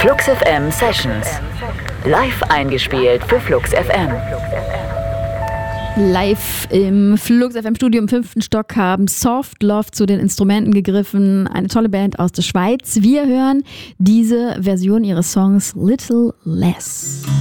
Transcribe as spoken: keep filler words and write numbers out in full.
Flux F M Sessions. Live eingespielt für Flux F M. Live im Flux F M Studio im fünften Stock haben Soft Love zu den Instrumenten gegriffen. Eine tolle Band aus der Schweiz. Wir hören diese Version ihres Songs Little Less.